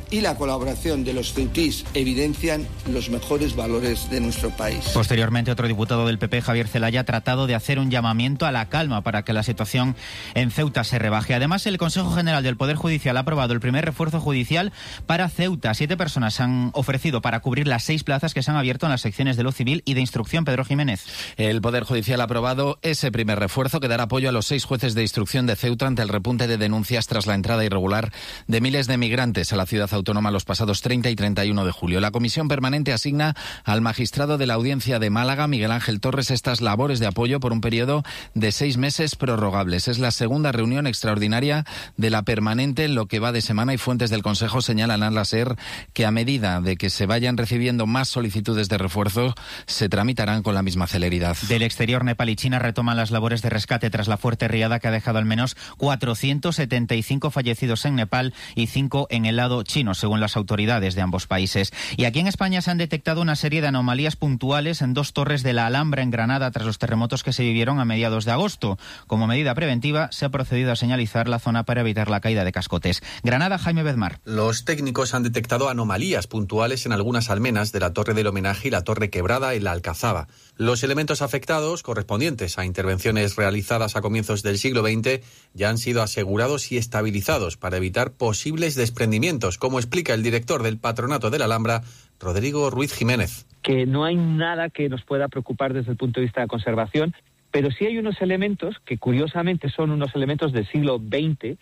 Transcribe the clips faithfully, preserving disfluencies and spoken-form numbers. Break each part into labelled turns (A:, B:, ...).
A: y la colaboración de los ceutís evidencian los mejores valores de nuestro país.
B: Posteriormente, otro diputado del P P, Javier Zelaya, ha tratado de hacer un llamamiento a la calma para que la situación en Ceuta se rebaje. Además, el Consejo General del Poder Judicial ha aprobado el primer refuerzo judicial para Ceuta. Siete personas se han ofrecido para cubrir las seis plazas que se han abierto en las secciones de lo civil y de instrucción. Pedro Jiménez.
C: El Poder Judicial ha aprobado ese primer refuerzo que dará apoyo a los seis jueces de instrucción de Ceuta ante el repunte de denuncias tras la entrada irregular de miles de migrantes a la ciudad autónoma los pasados treinta y treinta y uno de julio. La Comisión Permanente asigna al magistrado de la Audiencia de Málaga, Miguel Ángel Torres, estas labores de apoyo por un periodo de seis meses prorrogables. Es la segunda reunión extraordinaria de la Permanente en lo que va de semana y fuentes del Consejo señalan a la SER que a medida de que se vayan recibiendo más solicitudes de refuerzo se tramitarán con la misma celeridad.
B: Del exterior, Nepal y China retoman las labores de rescate tras la fuerte riada que ha dejado al menos cuatrocientos setenta y cinco fallecidos en Nepal y cinco en el lado chino, según las autoridades de ambos países. Y aquí en España se han detectado una serie de anomalías puntuales en dos torres de la Alhambra en Granada tras los terremotos que se vivieron a mediados de agosto. Como medida preventiva, se ha procedido a señalizar la zona para evitar la caída de cascotes. Granada, Jaime Bedmar.
D: Los técnicos han detectado anomalías puntuales en algunas almenas de la Torre del Homenaje y la Torre Quebrada en la Alcazaba. Los elementos afectados, correspondientes a intervenciones realizadas a comienzos del siglo veinte, ya han sido asegurados y estabilizados para evitar posibles desprendimientos, como explica el director del Patronato de la Alhambra, Rodrigo Ruiz Jiménez.
E: Que no hay nada que nos pueda preocupar desde el punto de vista de la conservación, pero sí hay unos elementos que curiosamente son unos elementos del siglo veinte.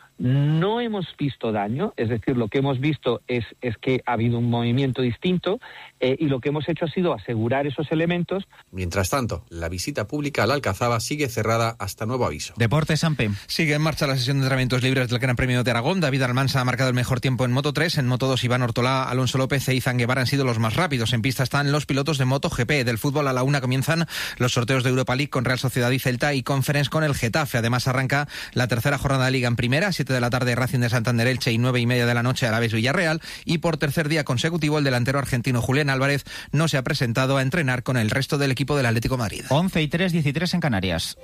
E: No hemos visto daño, es decir, lo que hemos visto es, es que ha habido un movimiento distinto eh, y lo que hemos hecho ha sido asegurar esos elementos.
D: Mientras tanto, la visita pública a la Alcazaba sigue cerrada hasta nuevo aviso.
B: Deportes, Sampe.
F: Sigue en marcha la sesión de entrenamientos libres del Gran Premio de Aragón. David Almansa ha marcado el mejor tiempo en Moto tres. En Moto dos, Iván Ortolá, Alonso López e Izan Guevara han sido los más rápidos. En pista están los pilotos de MotoGP. Del fútbol a la una comienzan los sorteos de Europa League con Real Sociedad y Celta y Conference con el Getafe. Además arranca la tercera jornada de Liga en primera, siete de la tarde Racing de Santander Elche y nueve y media de la noche Alavés Villarreal. Y por tercer día consecutivo el delantero argentino Julián Álvarez no se ha presentado a entrenar con el resto del equipo del Atlético de Madrid.
B: once y tres, dieciséis en Canarias.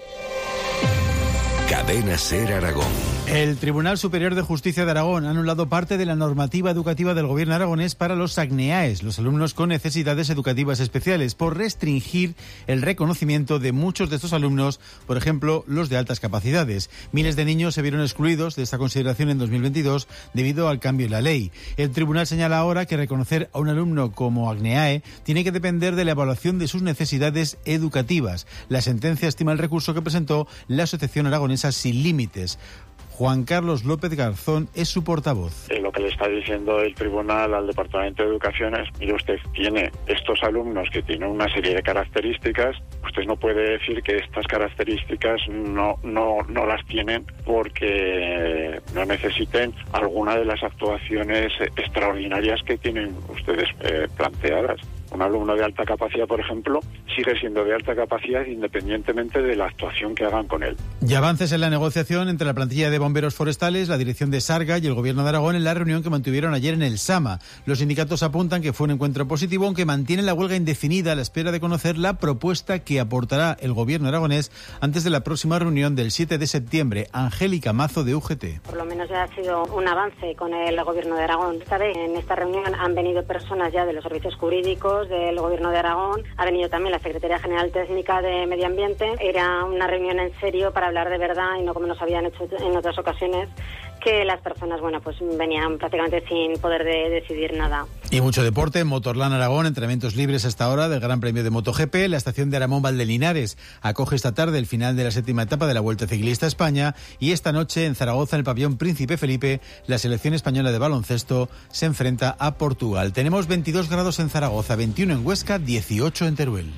G: Cadena SER Aragón.
H: El Tribunal Superior de Justicia de Aragón ha anulado parte de la normativa educativa del gobierno aragonés para los ACNEAES, los alumnos con necesidades educativas especiales, por restringir el reconocimiento de muchos de estos alumnos, por ejemplo, los de altas capacidades. Miles de niños se vieron excluidos de esta consideración en dos mil veintidós debido al cambio en la ley. El tribunal señala ahora que reconocer a un alumno como ACNEAE tiene que depender de la evaluación de sus necesidades educativas. La sentencia estima el recurso que presentó la Asociación Aragonesa Sin Límites. Juan Carlos López Garzón es su portavoz.
I: Eh, lo que le está diciendo el tribunal al Departamento de Educación es, mire usted, tiene estos alumnos que tienen una serie de características, usted no puede decir que estas características no, no, no las tienen porque no necesiten alguna de las actuaciones extraordinarias que tienen ustedes eh, planteadas. Un alumno de alta capacidad, por ejemplo, sigue siendo de alta capacidad independientemente de la actuación que hagan con él.
H: Y avances en la negociación entre la plantilla de bomberos forestales, la dirección de Sarga y el Gobierno de Aragón en la reunión que mantuvieron ayer en el Sama. Los sindicatos apuntan que fue un encuentro positivo, aunque mantienen la huelga indefinida a la espera de conocer la propuesta que aportará el Gobierno aragonés antes de la próxima reunión del siete de septiembre. Angélica Mazo, de U G T.
J: Por lo menos ya ha sido un avance con el Gobierno de Aragón. Esta vez en esta reunión han venido personas ya de los servicios jurídicos del Gobierno de Aragón, ha venido también la Secretaría General Técnica de Medio Ambiente. Era una reunión en serio para hablar de verdad y no como nos habían hecho en otras ocasiones, que las personas, bueno, pues venían prácticamente sin poder de decidir nada.
H: Y mucho deporte en Motorland Aragón, entrenamientos libres hasta ahora del Gran Premio de MotoGP. La estación de Aramón Valdelinares acoge esta tarde el final de la séptima etapa de la Vuelta Ciclista a España, y esta noche en Zaragoza, en el pabellón Príncipe Felipe, la selección española de baloncesto se enfrenta a Portugal. Tenemos veintidós grados en Zaragoza, veintiuno en Huesca, dieciocho en Teruel.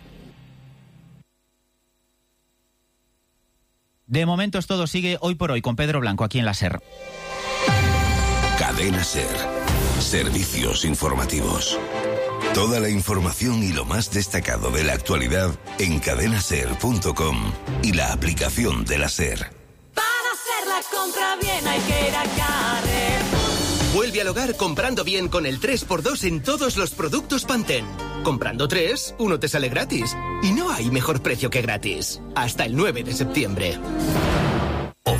B: De momento todo sigue hoy por hoy con Pedro Blanco aquí en la SER.
G: Cadena SER. Servicios informativos. Toda la información y lo más destacado de la actualidad en cadena ser punto com y la aplicación de la SER.
K: Para hacer la compra bien hay que ir a Carrefour.
L: Vuelve al hogar comprando bien con el tres por dos en todos los productos Pantene. Comprando tres, uno te sale gratis. Y no hay mejor precio que gratis. Hasta el nueve de septiembre.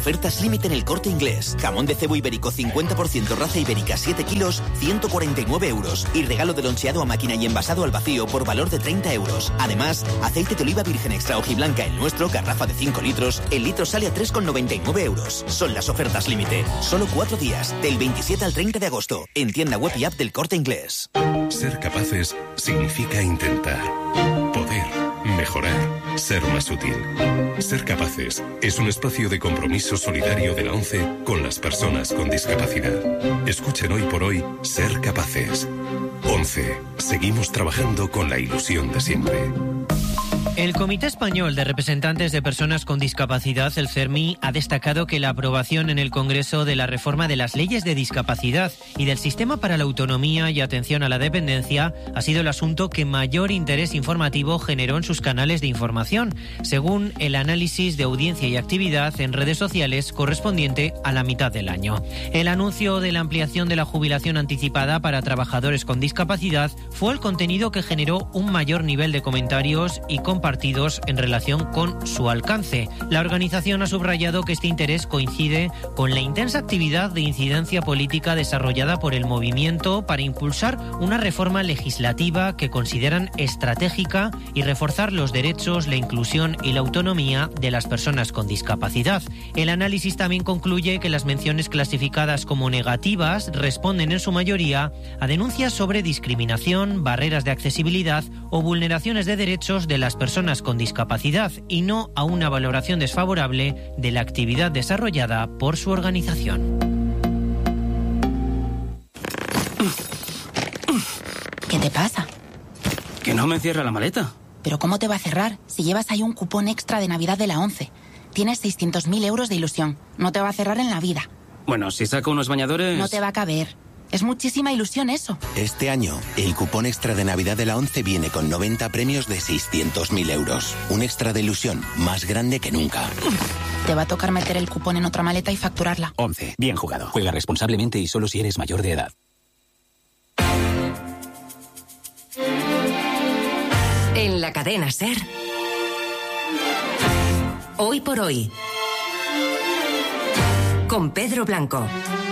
M: Ofertas límite en El Corte Inglés. Jamón de cebo ibérico cincuenta por ciento raza ibérica siete kilos, ciento cuarenta y nueve euros. Y regalo de loncheado a máquina y envasado al vacío por valor de treinta euros. Además, aceite de oliva virgen extra hojiblanca el nuestro, garrafa de cinco litros. El litro sale a tres con noventa y nueve euros. Son las ofertas límite. Solo cuatro días, del veintisiete al treinta de agosto. En tienda web y app del Corte Inglés.
N: Ser capaces significa intentar. Poder. Mejorar. Ser más útil. Ser Capaces es un espacio de compromiso solidario de la ONCE con las personas con discapacidad. Escuchen hoy por hoy Ser Capaces. ONCE. Seguimos trabajando con la ilusión de siempre.
O: El Comité Español de Representantes de Personas con Discapacidad, el CERMI, ha destacado que la aprobación en el Congreso de la reforma de las leyes de discapacidad y del sistema para la autonomía y atención a la dependencia ha sido el asunto que mayor interés informativo generó en sus canales de información, según el análisis de audiencia y actividad en redes sociales correspondiente a la mitad del año. El anuncio de la ampliación de la jubilación anticipada para trabajadores con discapacidad fue el contenido que generó un mayor nivel de comentarios y compartidos en relación con su alcance. La organización ha subrayado que este interés coincide con la intensa actividad de incidencia política desarrollada por el movimiento para impulsar una reforma legislativa que consideran estratégica y reforzar los derechos, la inclusión y la autonomía de las personas con discapacidad. El análisis también concluye que las menciones clasificadas como negativas responden en su mayoría a denuncias sobre discriminación, barreras de accesibilidad o vulneraciones de derechos de las personas personas con discapacidad y no a una valoración desfavorable de la actividad desarrollada por su organización.
P: ¿Qué te pasa?
Q: Que no me cierra la maleta.
P: ¿Pero cómo te va a cerrar si llevas ahí un cupón extra de Navidad de la ONCE? Tienes seiscientos mil euros de ilusión. No te va a cerrar en la vida.
Q: Bueno, si saco unos bañadores...
P: No te va a caber. Es muchísima ilusión eso.
R: Este año, el cupón extra de Navidad de la ONCE viene con noventa premios de seiscientos mil euros. Un extra de ilusión más grande que nunca.
P: Te va a tocar meter el cupón en otra maleta y facturarla.
Q: ONCE. Bien jugado. Juega responsablemente y solo si eres mayor de edad.
S: En la cadena SER. Hoy por hoy. Con Pedro Blanco.